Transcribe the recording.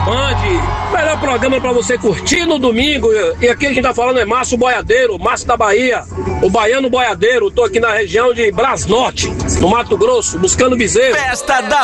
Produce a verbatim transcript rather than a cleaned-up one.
Band. Melhor programa pra você curtir no domingo. E aqui a gente tá falando é Márcio Boiadeiro, Márcio da Bahia, o baiano boiadeiro. Tô aqui na região de Brasnorte, no Mato Grosso, buscando bezerro. Festa da